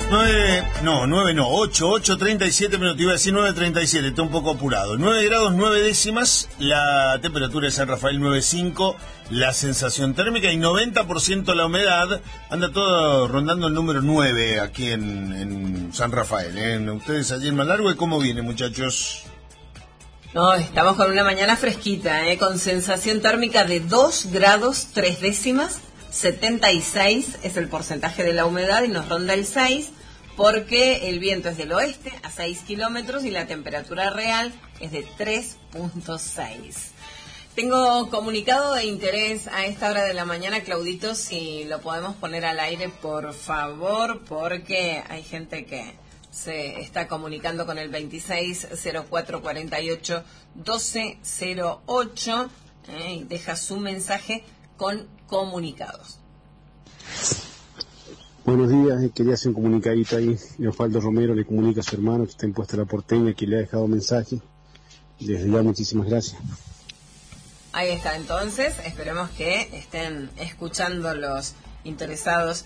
8:37 iba a decir 9:37, está un poco apurado. 9 grados 9 décimas, la temperatura de San Rafael 9,5, la sensación térmica y 90% la humedad. Anda todo rondando el número 9 aquí en San Rafael, ¿eh? Ustedes allí en Malargüe, ¿cómo viene, muchachos? No, estamos con una mañana fresquita, con sensación térmica de 2 grados 3 décimas, 76 es el porcentaje de la humedad y nos ronda el 6 porque el viento es del oeste a 6 kilómetros y la temperatura real es de 3,6. Tengo comunicado de interés a esta hora de la mañana, Claudito, si lo podemos poner al aire, por favor, porque hay gente que se está comunicando con el 2604481208 y deja su mensaje con comunicados. Buenos días, quería hacer un comunicadito ahí. Leopoldo Romero le comunica a su hermano que está en Puesta La Porteña, que le ha dejado mensaje. Desde ya, muchísimas gracias. Ahí está, entonces, esperemos que estén escuchando los interesados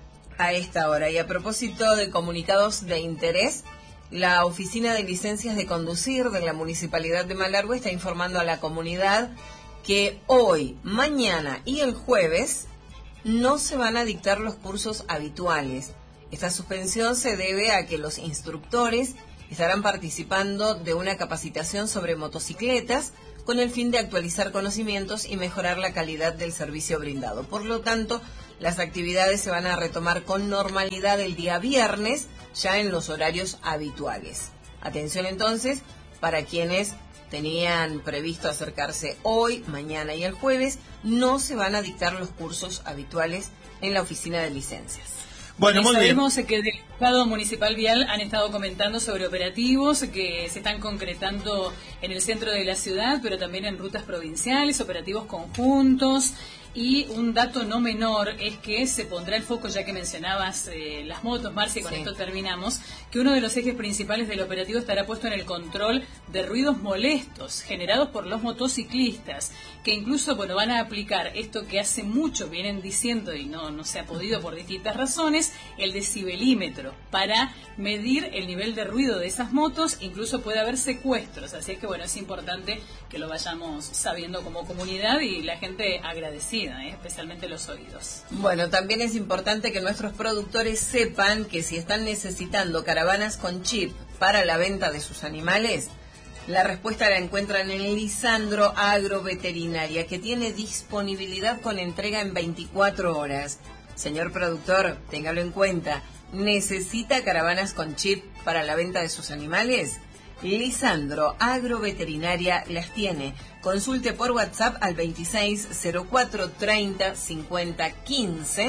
a esta hora. Y a propósito de comunicados de interés, la Oficina de Licencias de Conducir de la Municipalidad de Malargüe está informando a la comunidad que hoy, mañana y el jueves no se van a dictar los cursos habituales. Esta suspensión se debe a que los instructores estarán participando de una capacitación sobre motocicletas con el fin de actualizar conocimientos y mejorar la calidad del servicio brindado. Por lo tanto, las actividades se van a retomar con normalidad el día viernes, ya en los horarios habituales. Atención entonces, para quienes tenían previsto acercarse hoy, mañana y el jueves, no se van a dictar los cursos habituales en la oficina de licencias. Bueno, muy sabemos bien. Que del Estado Municipal Vial han estado comentando sobre operativos que se están concretando en el centro de la ciudad, pero también en rutas provinciales, operativos conjuntos. Y un dato no menor es que se pondrá el foco, ya que mencionabas las motos, Marcia, y con esto terminamos, que uno de los ejes principales del operativo estará puesto en el control de ruidos molestos generados por los motociclistas, que incluso van a aplicar esto que hace mucho vienen diciendo y no se ha podido por distintas razones, el decibelímetro, para medir el nivel de ruido de esas motos. Incluso puede haber secuestros, así es que es importante que lo vayamos sabiendo como comunidad y la gente agradecida, especialmente los oídos. Bueno, también es importante que nuestros productores sepan que si están necesitando caravanas con chip para la venta de sus animales, la respuesta la encuentran en Lisandro Agroveterinaria, que tiene disponibilidad con entrega en 24 horas. Señor productor, téngalo en cuenta. ¿Necesita caravanas con chip para la venta de sus animales? Lisandro Agroveterinaria las tiene. Consulte por WhatsApp al 2604 30 50 15,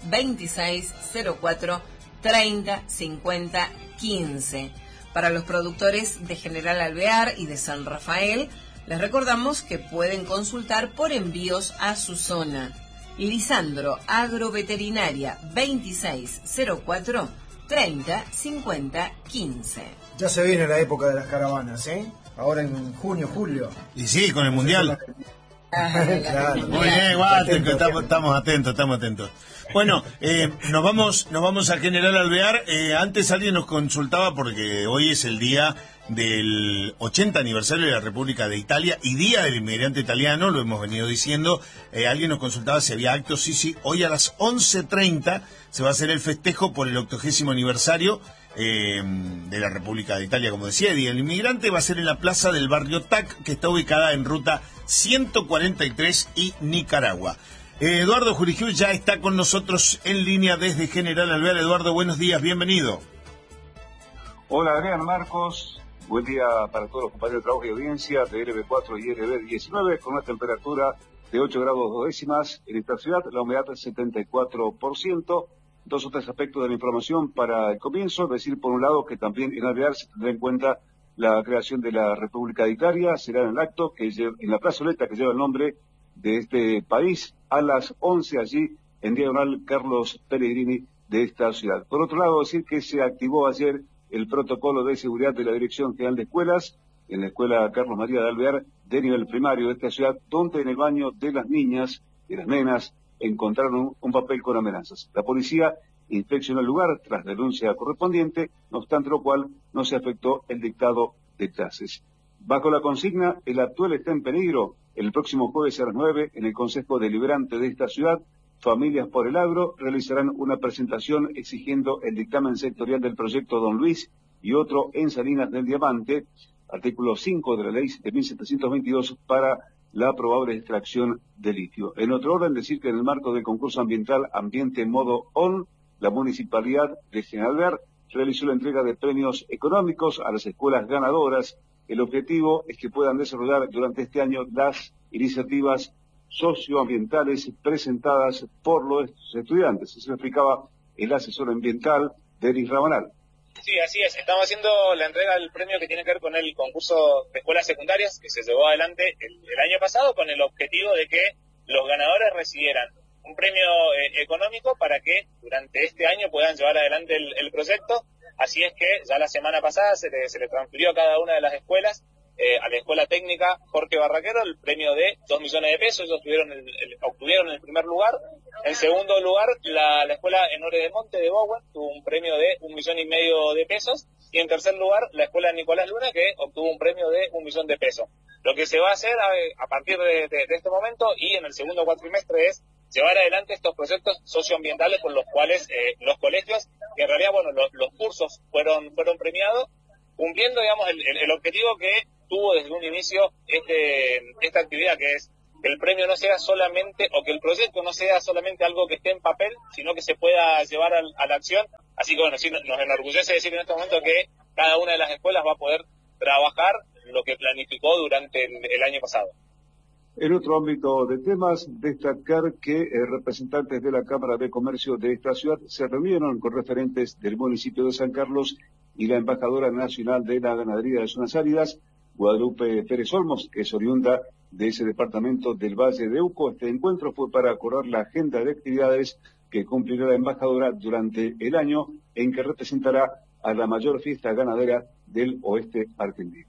2604 30 50 15. Para los productores de General Alvear y de San Rafael, les recordamos que pueden consultar por envíos a su zona. Lisandro Agroveterinaria, 2604 30 50 15. Ya se viene la época de las caravanas, ahora en junio, julio. Y sí, con el Mundial. Claro. Muy bien, Walter, estamos atentos. Bueno, nos vamos a General Alvear. Antes alguien nos consultaba porque hoy es el día del 80 aniversario de la República de Italia y Día del Inmigrante Italiano, lo hemos venido diciendo. Alguien nos consultaba si había actos. Sí, hoy a las 11:30 se va a hacer el festejo por el 80º aniversario de la República de Italia, como decía. Día del Inmigrante va a ser en la plaza del barrio TAC, que está ubicada en ruta 143 y Nicaragua. Eduardo Jurigiu ya está con nosotros en línea desde General Alvear. Eduardo, buenos días, bienvenido. Hola Adrián, Marcos, buen día para todos los compañeros de trabajo y audiencia de LB4 y LB19, con una temperatura de 8 grados 2 décimas en esta ciudad, la humedad es 74%. Dos o tres aspectos de la información para el comienzo, es decir, por un lado que también en Alvear se tendrá en cuenta la creación de la República de Italia. Será en el acto que en la plazoleta que lleva el nombre de este país a las 11 allí en diagonal Carlos Pellegrini de esta ciudad. Por otro lado, decir que se activó ayer el protocolo de seguridad de la Dirección General de Escuelas en la Escuela Carlos María de Alvear de nivel primario de esta ciudad, donde en el baño de las niñas, de las nenas, encontraron un papel con amenazas. La policía inspeccionó el lugar tras denuncia correspondiente, no obstante lo cual no se afectó el dictado de clases. Bajo la consigna, el actual está en peligro, el próximo jueves a las 9, en el Consejo Deliberante de esta ciudad, Familias por el Agro realizarán una presentación exigiendo el dictamen sectorial del proyecto Don Luis y otro en Salinas del Diamante, artículo 5 de la ley 7.722, para la probable extracción de litio. En otro orden, decir que en el marco del concurso ambiental Ambiente Modo ON, la Municipalidad de General realizó la entrega de premios económicos a las escuelas ganadoras. El objetivo es que puedan desarrollar durante este año las iniciativas socioambientales presentadas por los estudiantes. Eso lo explicaba el asesor ambiental, Denis Rabanal. Sí, así es. Estamos haciendo la entrega del premio que tiene que ver con el concurso de escuelas secundarias que se llevó adelante el año pasado con el objetivo de que los ganadores recibieran un premio económico para que durante este año puedan llevar adelante el proyecto. Así es que ya la semana pasada se le transfirió a cada una de las escuelas, a la Escuela Técnica Jorge Barraquero, el premio de 2 millones de pesos. Ellos obtuvieron el primer lugar. En segundo lugar, la Escuela Enore de Monte de Bowen tuvo un premio de 1,5 millones de pesos. Y en tercer lugar, la Escuela Nicolás Luna, que obtuvo un premio de 1 millón de pesos. Lo que se va a hacer a partir de este momento y en el segundo cuatrimestre es llevar adelante estos proyectos socioambientales con los cuales los colegios, que en realidad, bueno, los cursos fueron premiados, cumpliendo, digamos, el objetivo que tuvo desde un inicio esta actividad, que es que el premio no sea solamente, o que el proyecto no sea solamente algo que esté en papel, sino que se pueda llevar a la acción. Así que, bueno, sí, nos enorgullece decir en este momento que cada una de las escuelas va a poder trabajar lo que planificó durante el año pasado. En otro ámbito de temas, destacar que representantes de la Cámara de Comercio de esta ciudad se reunieron con referentes del municipio de San Carlos y la embajadora nacional de la ganadería de zonas áridas, Guadalupe Pérez Olmos, que es oriunda de ese departamento del Valle de Uco. Este encuentro fue para acordar la agenda de actividades que cumplirá la embajadora durante el año en que representará a la mayor fiesta ganadera del oeste argentino.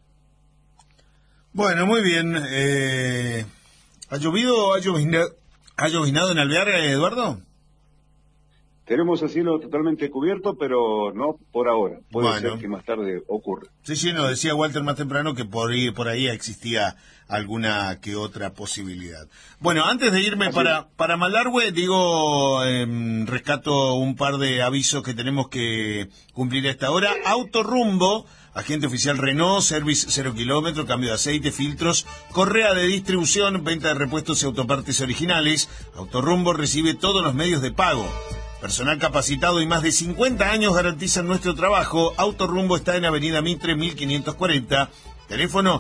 Bueno, muy bien. ¿Ha llovido o ha llovinado en Alvear, Eduardo? Tenemos el cielo totalmente cubierto, pero no por ahora. Puede ser que más tarde ocurra. Sí, nos decía Walter más temprano que por ahí existía alguna que otra posibilidad. Bueno, antes de irme para Malargüe, rescato un par de avisos que tenemos que cumplir a esta hora. Autorrumbo, agente oficial Renault, service 0 kilómetro, cambio de aceite, filtros, correa de distribución, venta de repuestos y autopartes originales. Autorrumbo recibe todos los medios de pago. Personal capacitado y más de 50 años garantizan nuestro trabajo. Autorrumbo está en Avenida Mitre 1540. Teléfono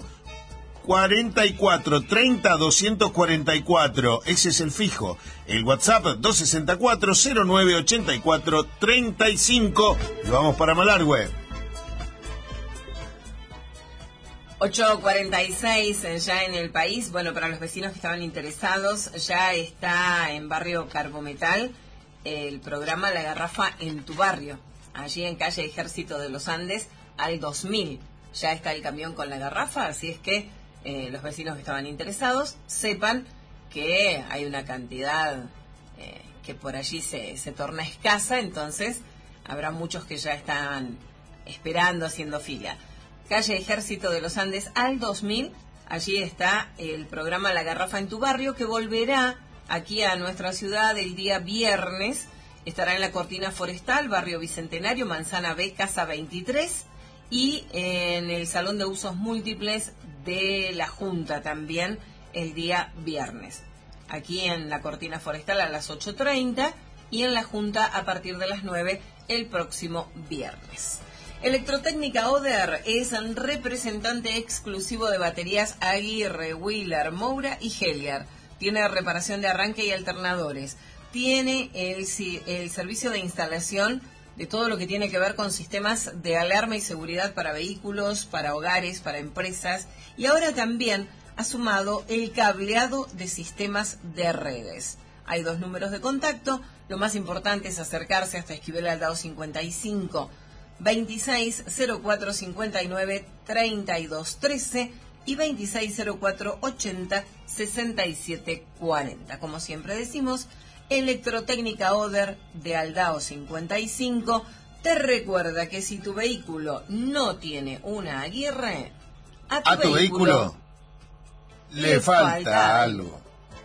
44 30 244. Ese es el fijo. El WhatsApp 264 09 84 35. Y vamos para Malargüe. 8:46 ya en el país. Bueno, para los vecinos que estaban interesados, ya está en barrio Carbometal el programa La Garrafa en tu barrio, allí en calle Ejército de los Andes al 2000. Ya está el camión con la garrafa, así es que los vecinos que estaban interesados sepan que hay una cantidad que por allí se torna escasa, entonces habrá muchos que ya están esperando, haciendo fila. Calle Ejército de los Andes al 2000, allí está el programa La Garrafa en tu barrio, que volverá aquí a nuestra ciudad el día viernes. Estará en la Cortina Forestal, barrio Bicentenario, Manzana B, Casa 23, y en el Salón de Usos Múltiples de la Junta también el día viernes. Aquí en la Cortina Forestal a las 8:30 y en la Junta a partir de las 9 el próximo viernes. Electrotécnica Oder es el representante exclusivo de baterías Aguirre, Wheeler, Moura y Hellier. Tiene reparación de arranque y alternadores. Tiene el servicio de instalación de todo lo que tiene que ver con sistemas de alarma y seguridad para vehículos, para hogares, para empresas. Y ahora también ha sumado el cableado de sistemas de redes. Hay 2 números de contacto. Lo más importante es acercarse hasta Esquivel Aldao 55, 260459 3213 y 260480 6740. Como siempre decimos, Electrotécnica Oder de Aldao 55 te recuerda que si tu vehículo no tiene una Aguirre, a tu vehículo le falta algo.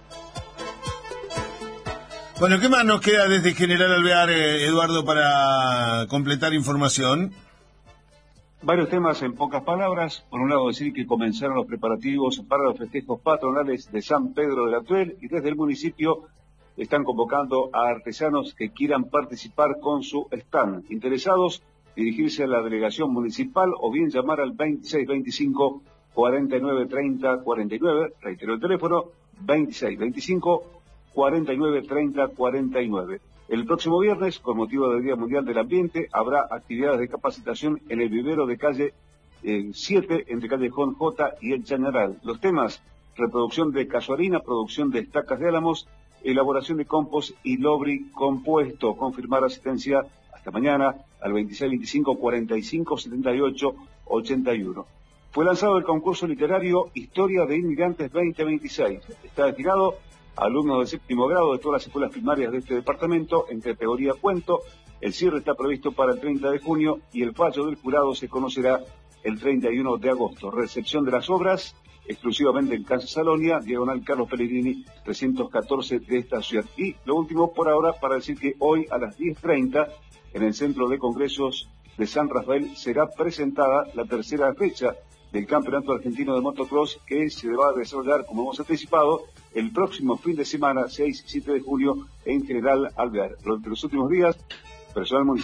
Bueno, ¿qué más nos queda desde General Alvear, Eduardo, para completar información? Varios temas en pocas palabras. Por un lado, decir que comenzaron los preparativos para los festejos patronales de San Pedro de la Tuel y desde el municipio están convocando a artesanos que quieran participar con su stand. Interesados, dirigirse a la delegación municipal o bien llamar al 2625 49 30 49. Reitero el teléfono, 2625 49 30 49. El próximo viernes, con motivo del Día Mundial del Ambiente, habrá actividades de capacitación en el vivero de calle 7, entre Callejón J y el Chañaral. Los temas: reproducción de casuarina, producción de estacas de álamos, elaboración de compost y lobri compuesto. Confirmar asistencia hasta mañana al 2625 45 78 81. Fue lanzado el concurso literario Historia de Inmigrantes 2026. Está destinado a alumnos de séptimo grado de todas las escuelas primarias de este departamento en categoría cuento. El cierre está previsto para el 30 de junio y el fallo del jurado se conocerá el 31 de agosto. Recepción de las obras exclusivamente en Casa Salonia, diagonal Carlos Pellegrini, 314 de esta ciudad. Y lo último por ahora para decir que hoy a las 10:30 en el Centro de Congresos de San Rafael será presentada la tercera fecha del Campeonato Argentino de Motocross, que se va a desarrollar, como hemos anticipado, el próximo fin de semana, 6 y 7 de julio, en General Alvear. Durante los últimos días, personal municipal